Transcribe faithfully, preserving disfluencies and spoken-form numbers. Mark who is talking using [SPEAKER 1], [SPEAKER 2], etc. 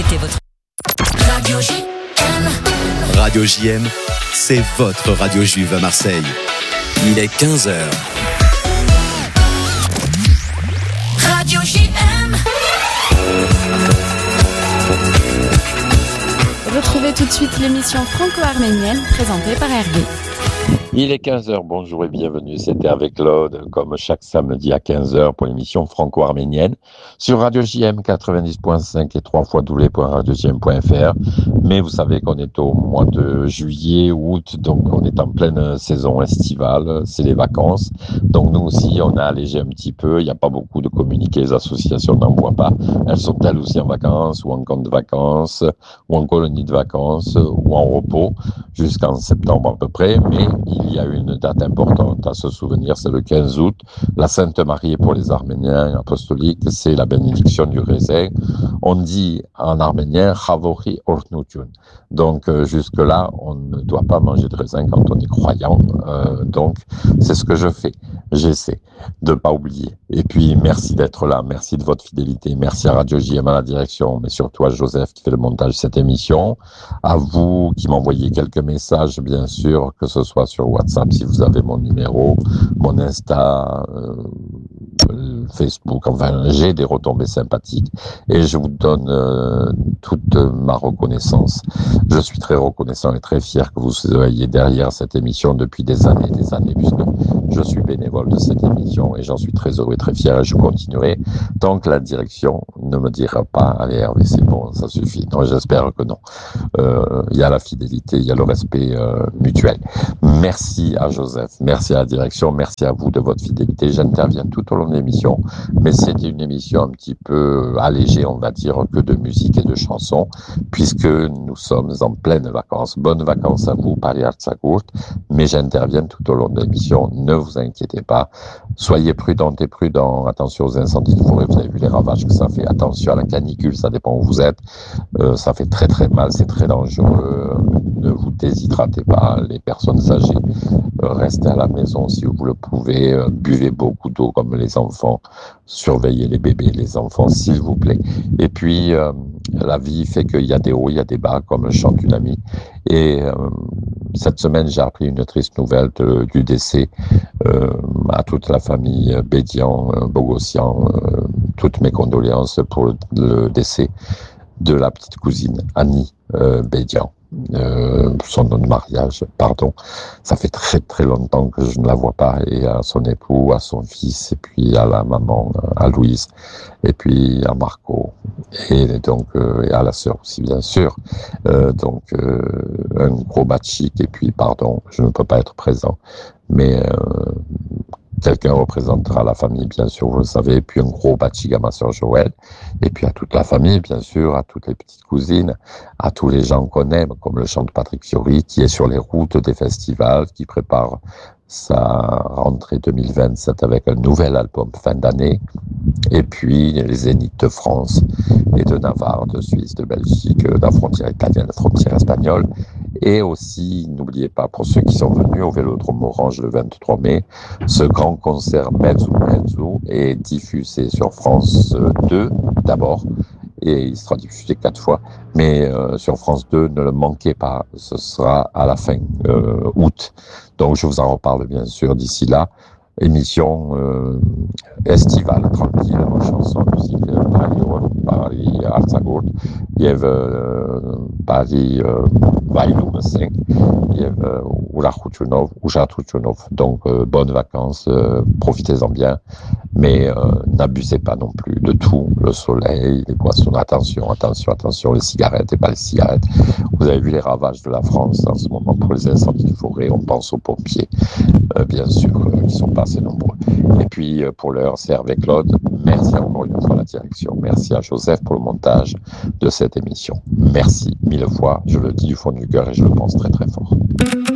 [SPEAKER 1] Mettez votre Radio J M.
[SPEAKER 2] Radio J M, c'est votre radio juive à Marseille. Il est quinze heures.
[SPEAKER 1] Radio J M.
[SPEAKER 3] Retrouvez tout de suite l'émission franco-arménienne présentée par Hervé.
[SPEAKER 4] Il est quinze heures, bonjour et bienvenue, c'était avec Claude, comme chaque samedi à quinze heures pour l'émission franco-arménienne sur Radio J M quatre-vingt-dix point cinq et trois fois doublé point radio j m point f r. Mais vous savez qu'on est au mois de juillet, août, donc on est en pleine saison estivale, c'est les vacances. Donc nous aussi, on a allégé un petit peu, il n'y a pas beaucoup de communiqués, les associations n'envoient pas. Elles sont elles aussi en vacances, ou en camp de vacances, ou en colonie de vacances, ou en repos, jusqu'en septembre à peu près, mais il y a une date importante à se souvenir, c'est le quinze août. La Sainte Marie pour les Arméniens apostoliques, c'est la bénédiction du raisin. On dit en arménien Chavori Ornutun. Donc euh, jusque-là, on ne doit pas manger de raisin quand on est croyant. Euh, donc c'est ce que je fais. J'essaie de ne pas oublier. Et puis merci d'être là, merci de votre fidélité, merci à Radio J M à la direction, mais surtout à Joseph qui fait le montage de cette émission, à vous qui m'envoyez quelques messages, bien sûr, que ce soit sur WhatsApp si vous avez mon numéro, mon Insta, euh, Facebook, enfin j'ai des retombées sympathiques et je vous donne euh, toute ma reconnaissance. Je suis très reconnaissant et très fier que vous soyez derrière cette émission depuis des années et des années, puisque je suis bénévole de cette émission et j'en suis très heureux et très fier et je continuerai tant que la direction ne me dira pas « Allez Hervé, c'est bon, ça suffit ». Non, j'espère que non. Euh, il y a la fidélité, il y a le respect euh, mutuel. Merci à Joseph, merci à la direction, merci à vous de votre fidélité. J'interviens tout au long de l'émission, mais c'était une émission un petit peu allégée, on va dire, que de musique et de chansons, puisque nous sommes en pleine vacances. Bonnes vacances à vous, Paris Artsagourt, mais j'interviens tout au long de l'émission. Ne vous inquiétez pas, soyez prudentes et prudents, attention aux incendies de forêt, vous avez vu les ravages que ça fait, attention à la canicule, ça dépend où vous êtes, euh, ça fait très très mal, c'est très dangereux, ne vous déshydratez pas, les personnes âgées, euh, restez à la maison si vous le pouvez, euh, buvez beaucoup d'eau comme les enfants, surveillez les bébés, les enfants s'il vous plaît, et puis euh, la vie fait qu'il y a des hauts, il y a des bas, comme chante une amie, et euh, cette semaine, j'ai appris une triste nouvelle de, du décès euh, à toute la famille Bédian, euh, Bogossian, euh, toutes mes condoléances pour le, le décès de la petite cousine Annie euh, Bédian. Euh, son nom de mariage, pardon. Ça fait très très longtemps que je ne la vois pas, et à son époux, à son fils, et puis à la maman, à Louise, et puis à Marco, et donc euh, et à la sœur aussi bien sûr. Euh, donc euh, un gros batchik, et puis pardon, je ne peux pas être présent, mais euh, quelqu'un représentera la famille, bien sûr, vous le savez, et puis un gros batchig à ma sœur Joël, et puis à toute la famille, bien sûr, à toutes les petites cousines, à tous les gens qu'on aime, comme le chante Patrick Fiori, qui est sur les routes des festivals, qui prépare sa rentrée deux mille vingt-sept avec un nouvel album fin d'année, et puis les Zéniths de France et de Navarre, de Suisse, de Belgique, de la frontière italienne, de la frontière espagnole, et aussi, n'oubliez pas, pour ceux qui sont venus au Vélodrome Orange le vingt-trois mai, ce grand concert Mezzo Mezzo est diffusé sur France deux d'abord, et il sera diffusé quatre fois, mais euh, sur France deux, ne le manquez pas, ce sera à la fin euh, août, donc je vous en reparle bien sûr d'ici là. Émission euh, estivale, tranquille, en chanson, musique, Paris, Paris, Artsagourt, il y avait Paris, Vailou, il y avait Oulachuchunov, Oulachuchunov, donc euh, bonnes vacances, euh, profitez-en bien, mais euh, n'abusez pas non plus de tout, le soleil, les boissons, attention, attention, attention, les cigarettes et pas les cigarettes. Vous avez vu les ravages de la France en ce moment pour les incendies de forêt, on pense aux pompiers, euh, bien sûr, euh, ils sont pas assez nombreux. Et puis euh, pour l'heure, c'est Hervé Claude, merci encore une fois à la direction, merci à Joseph pour le montage de cette émission. Merci mille fois, je le dis du fond du cœur et je le pense très très fort.